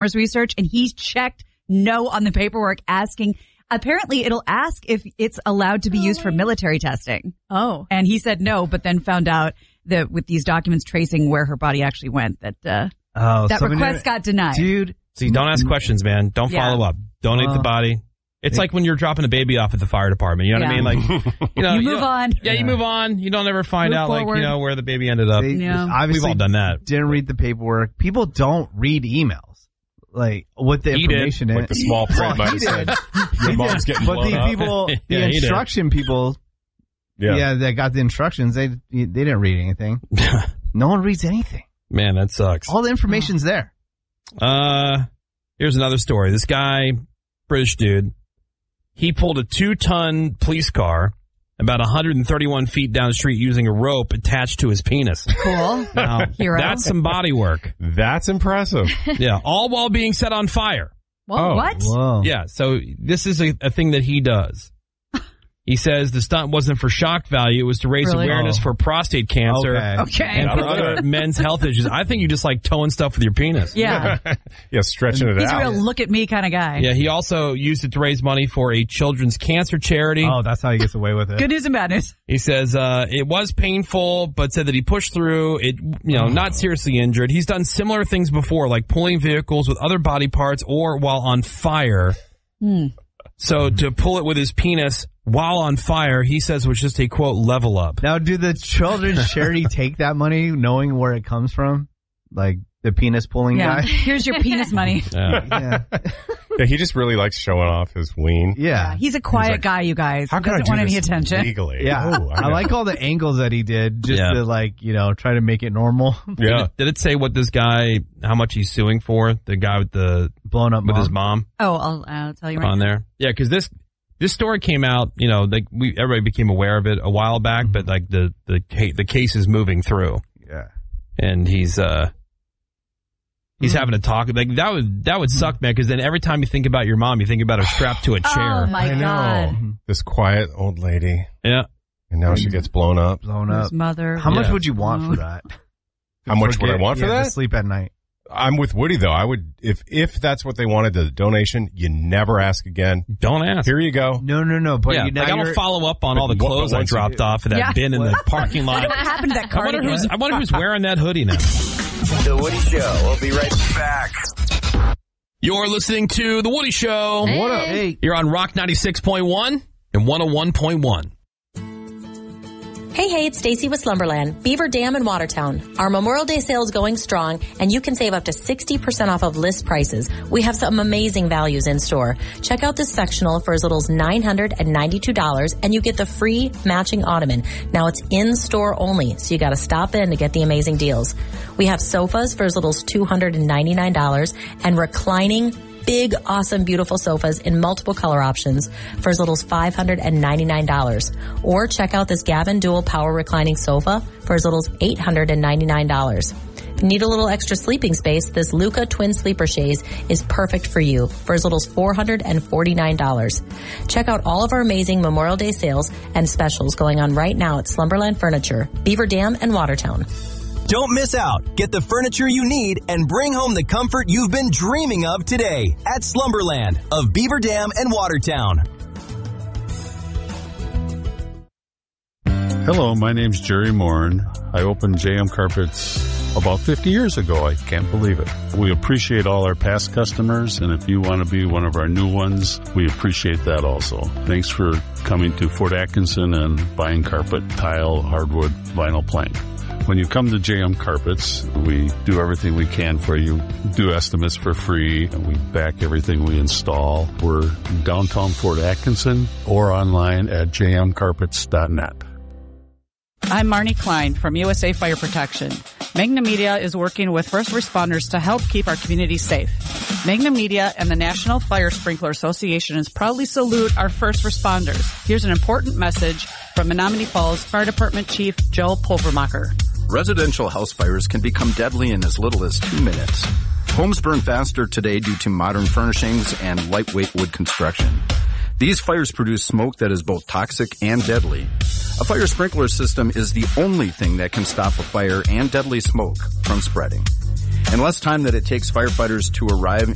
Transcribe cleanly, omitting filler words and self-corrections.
research, and he checked no on the paperwork, asking. Apparently, it'll ask if it's allowed to be used for military testing. Oh. And he said no, but then found out that with these documents tracing where her body actually went, that request got denied. Dude. See, don't ask questions, man. Don't follow up. Donate the body. It's like when you're dropping a baby off at the fire department. You know what I mean? Like, you move on. Yeah, you move on. You don't ever find out, forward. like, where the baby ended up. Obviously, we've all done that. Didn't read the paperwork. People don't read emails. Like, with the information in it. Like the small print might have said, your mom's getting blown up. But the people, the instruction people, that got the instructions, they didn't read anything. No one reads anything. Man, that sucks. All the information's there. Here's another story. This guy, British dude, he pulled a 2-ton police car about 131 feet down the street using a rope attached to his penis. Cool. Now, Hero. that's some body work. That's impressive. Yeah, all while being set on fire. Whoa, what? Whoa. Yeah, so this is a thing that he does. He says the stunt wasn't for shock value. It was to raise awareness for prostate cancer Okay. and for other men's health issues. I think you just like towing stuff with your penis. Yeah. Yeah, stretching it He's a out. real look at me kind of guy. Yeah, he also used it to raise money for a children's cancer charity. Oh, that's how he gets away with it. Good news and bad news. He says it was painful, but said that he pushed through it, not seriously injured. He's done similar things before, like pulling vehicles with other body parts or while on fire. So to pull it with his penis while on fire, he says was just a, quote, level up. Now, do the children's charity take that money knowing where it comes from? Like the penis pulling guy? Here's your penis money. Yeah, he just really likes showing off his ween. Yeah. He's a quiet guy, you guys. How He can I doesn't do want any this attention. legally? Yeah. Ooh, I like all the angles that he did just to try to make it normal. Yeah. Did it say what this guy, how much he's suing for? The guy with the blown up with his mom? Oh, I'll tell you right on there. Yeah, because this story came out, everybody became aware of it a while back, but like the case is moving through. Yeah. And he's having to talk. Like that would suck, man, because then every time you think about your mom, you think about her strapped to a chair. Oh my God. This quiet old lady. Yeah. And now she gets blown up. His mother. How much would you want for that? How much would I want for that? To sleep at night. I'm with Woody though. I would, if that's what they wanted, the donation, you never ask again. Don't ask. Here you go. No. But Yeah, I gotta follow up on all the clothes I dropped off of that bin in the parking lot. What happened to that I wonder who's wearing that hoodie now. The Woody Show. We'll be right back. You're listening to The Woody Show. What up? Hey. You're on Rock 96.1 and 101.1. Hey, it's Stacy with Slumberland, Beaver Dam in Watertown. Our Memorial Day sale is going strong, and you can save up to 60% off of list prices. We have some amazing values in store. Check out this sectional for as little as $992, and you get the free matching ottoman. Now it's in store only, so you got to stop in to get the amazing deals. We have sofas for as little as $299, and reclining big, awesome, beautiful sofas in multiple color options for as little as $599. Or check out this Gavin Dual Power Reclining Sofa for as little as $899. If you need a little extra sleeping space, this Luca Twin Sleeper Chaise is perfect for you for as little as $449. Check out all of our amazing Memorial Day sales and specials going on right now at Slumberland Furniture, Beaver Dam, and Watertown. Don't miss out. Get the furniture you need and bring home the comfort you've been dreaming of today at Slumberland of Beaver Dam and Watertown. Hello, my name's Jerry Morin. I opened JM Carpets about 50 years ago. I can't believe it. We appreciate all our past customers, and if you want to be one of our new ones, we appreciate that also. Thanks for coming to Fort Atkinson and buying carpet, tile, hardwood, vinyl plank. When you come to JM Carpets, we do everything we can for you, do estimates for free, and we back everything we install. We're downtown Fort Atkinson or online at jmcarpets.net. I'm Marnie Klein from USA Fire Protection. Magna Media is working with first responders to help keep our community safe. Magna Media and the National Fire Sprinkler Association proudly salute our first responders. Here's an important message from Menominee Falls Fire Department Chief Joe Pulvermacher. Residential house fires can become deadly in as little as 2 minutes. Homes burn faster today due to modern furnishings and lightweight wood construction. These fires produce smoke that is both toxic and deadly. A fire sprinkler system is the only thing that can stop a fire and deadly smoke from spreading. In less time than it takes firefighters to arrive